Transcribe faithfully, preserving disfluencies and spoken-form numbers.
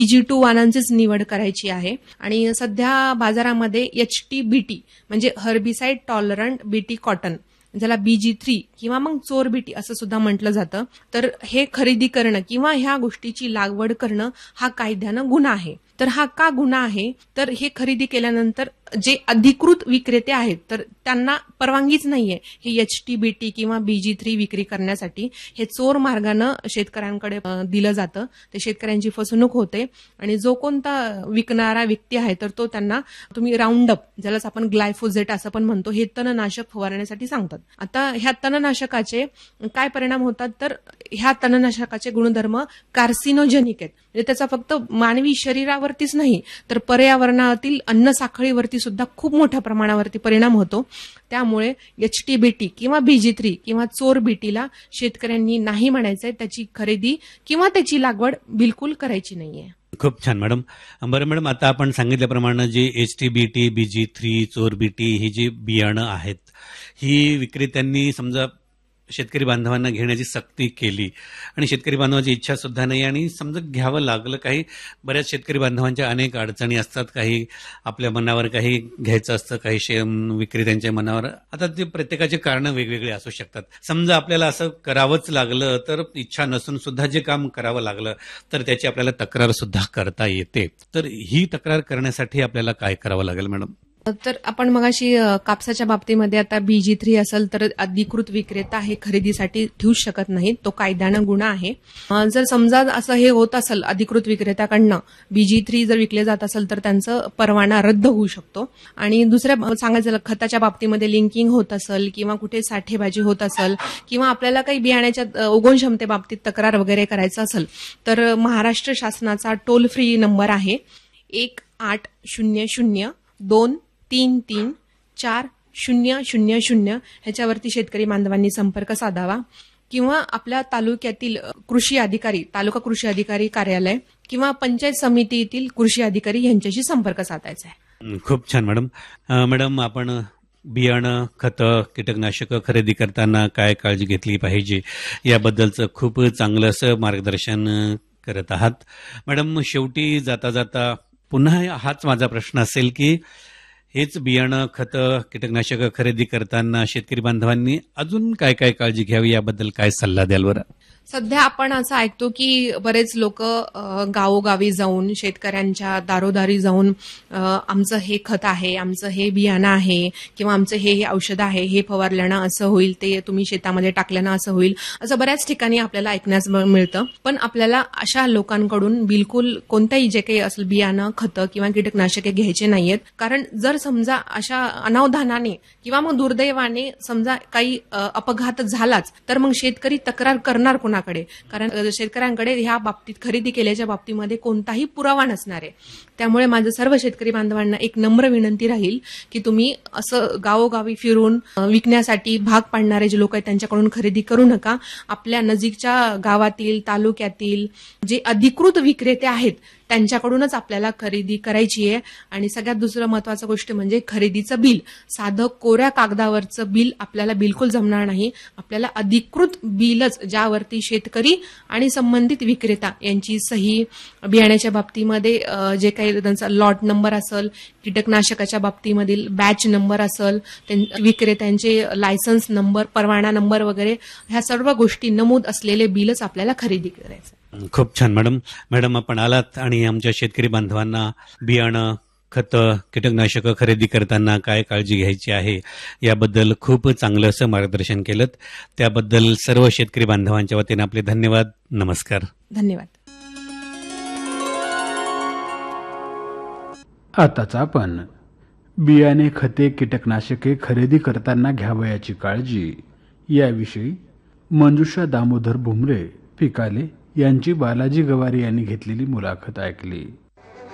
जी to वाणांचीच निवड करायची आहे. आणि सध्या बाजारामध्ये एच टी बी टी म्हणजे हर्बिसाइड टॉलरंट बीटी कॉटन, ज्याला बीजी थ्री किंवा मग चोर बीटी असं सुद्धा म्हटलं जातं, तर हे खरेदी करणं किंवा ह्या गोष्टीची लागवड करणं हा कायद्यानं गुन्हा आहे. तर हा का गुन्हा आहे, तर हे खरेदी केल्यानंतर जे अधिकृत विक्रेते आहेत तर त्यांना परवानगीच नाहीये हे एच टी बी टी किंवा बीजी थ्री विक्री करण्यासाठी. हे चोर मार्गानं शेतकऱ्यांकडे दिलं जातं, ते शेतकऱ्यांची फसवणूक होते. आणि जो कोणता विकणारा व्यक्ती आहे तर तो त्यांना तुम्ही राऊंड अप, ज्यालाच आपण ग्लायफोजेट असं पण म्हणतो, हे तणनाशक फवारण्यासाठी सांगतात. आता ह्या तणनाशकाचे काय परिणाम होतात, तर ह्या तणनाशकाचे गुणधर्म कार्सिनोजेनिक आहेत. म्हणजे त्याचा फक्त मानवी शरीरावरतीच नाही तर पर्यावरणातील अन्न साखळीवरती सुद्धा खूप मोठ्या प्रमाणावरती परिणाम होतो. त्यामुळे एच टी बी टी किंवा बीजी थ्री किंवा चोर बीटीला शेतकऱ्यांनी नाही म्हणायचंय, त्याची खरेदी किंवा त्याची लागवड बिलकुल करायची नाहीये. खूप छान मॅडम. बरं मॅडम, आता आपण सांगितल्याप्रमाणे जे एच टी बी टी, बीजी थ्री, चोर बीटी ही जी बियाणं आहेत, ही विक्रेत्यांनी समजा शेतकरी बांधवांना घेण्याची सक्ती केली आणि शेतकरी बांधवांची इच्छा सुद्धा नाही आणि समजा घ्यावं लागलं. काही बऱ्याच शेतकरी बांधवांच्या अनेक अडचणी असतात, काही आपल्या मनावर काही घ्यायचं असतं, काही शे विक्रेत्यांच्या मनावर. आता ते प्रत्येकाचे कारणं वेगवेगळे असू शकतात. समजा आपल्याला असं करावंच लागलं, तर इच्छा नसून सुद्धा जे काम करावं लागलं तर त्याची आपल्याला तक्रार सुद्धा करता येते. तर ही तक्रार करण्यासाठी आपल्याला काय करावं लागेल मॅडम? तर आपण मगाशी कापसाच्या बाबतीमध्ये आता बीजी थ्री असेल तर अधिकृत विक्रेता हे खरेदीसाठी ठेवू शकत नाहीत, तो कायद्यानं गुन्हा आहे. जर समजा असं हे होत असेल अधिकृत विक्रेत्याकडनं बीजी थ्री जर विकले जात असेल तर त्यांचं परवाना रद्द होऊ शकतो. आणि दुसऱ्या सांगायचं खताच्या बाबतीमध्ये लिंकिंग होत असेल किंवा कुठे साठेबाजी होत असेल किंवा आपल्याला काही बियाण्याच्या उगवण क्षमतेबाबतीत तक्रार वगैरे करायचं असेल तर महाराष्ट्र शासनाचा टोल फ्री नंबर आहे एक आठ शून्य शून्य दोन तीन तीन चार शून्य शून्य शून्य. ह्याच्यावरती शेतकरी बांधवांनी संपर्क साधावा किंवा आपल्या तालुक्यातील कृषी अधिकारी, तालुका कृषी अधिकारी कार्यालय किंवा पंचायत समितीतील कृषी अधिकारी यांच्याशी संपर्क साधायचा आहे. खूप छान मॅडम. मॅडम, आपण बियाणं, खतं, कीटकनाशकं खरेदी करताना काय काळजी घेतली पाहिजे याबद्दलचं खूप चांगलं असं मार्गदर्शन करत आहात. मॅडम, शेवटी जाता जाता पुन्हा हाच माझा प्रश्न असेल की हेच बियाणं, खतं, कीटकनाशकं खरेदी करताना शेतकरी बांधवांनी अजून काय काय काळजी घ्यावी याबद्दल काय सल्ला द्याल बरं? सध्या आपण असं ऐकतो की बरेच लोक गावोगावी जाऊन शेतकऱ्यांच्या दारोदारी जाऊन आमचं हे खत आहे, आमचं हे बियाणं आहे किंवा आमचं हे हे औषध आहे, हे फवारल्यानं असं होईल, ते तुम्ही शेतामध्ये टाकल्यानं असं होईल, असं बऱ्याच ठिकाणी आपल्याला ऐकण्यास मिळतं. पण आपल्याला अशा लोकांकडून बिलकुल कोणत्याही जे काही असेल बियाणं, खतं किंवा कीटकनाशके घ्यायचे नाहीयेत. कारण जर समजा अशा अनावधानाने किंवा मग दुर्दैवाने समजा काही अपघात झालाच तर मग शेतकरी तक्रार करणार कोणाकडे? कारण शेतकऱ्यांकडे ह्या बाबतीत खरेदी केल्याच्या बाबतीमध्ये कोणताही पुरावा नसणार आहे. त्यामुळे माझं सर्व शेतकरी बांधवांना एक नम्र विनंती राहील की तुम्ही असं गावोगावी फिरून विकण्यासाठी भाग पाडणारे जे लोक आहेत त्यांच्याकडून खरेदी करू नका. आपल्या नजीकच्या गावातील, तालुक्यातील जे अधिकृत विक्रेते आहेत त्यांच्याकडूनच आपल्याला खरेदी करायची आहे. आणि सगळ्यात दुसरं महत्वाचं गोष्ट म्हणजे खरेदीचं बिल. साधं कोऱ्या कागदावरचं बिल आपल्याला बिलकुल जमणार नाही. आपल्याला अधिकृत बिलच, ज्यावरती शेतकरी आणि संबंधित विक्रेता यांची सही, बियाण्याच्या बाबतीमध्ये जे काही त्यांचा लॉट नंबर असेल, कीटकनाशकाच्या बाबतीमधील बॅच नंबर असेल, विक्रेत्यांचे लायसन्स नंबर, परवाना नंबर वगैरे ह्या सर्व गोष्टी नमूद असलेले बिलच आपल्याला खरेदी करायचं. खूप छान मॅडम. मॅडम, आपण आलात आणि आमच्या शेतकरी बांधवांना बियाणं, खतं, कीटकनाशकं खरेदी करताना काय काळजी घ्यायची आहे याबद्दल खूप चांगलं असं मार्गदर्शन केलं. त्याबद्दल सर्व शेतकरी बांधवांच्या वतीने आपले धन्यवाद. नमस्कार. धन्यवाद. आताच आपण बियाणे, खते, कीटकनाशके खरेदी करताना घ्यावयाची काळजी याविषयी मंजुषा दामोदर भुमरे पिकाले यांची बालाजी गवारी यांनी घेतलेली मुलाखत ऐकली.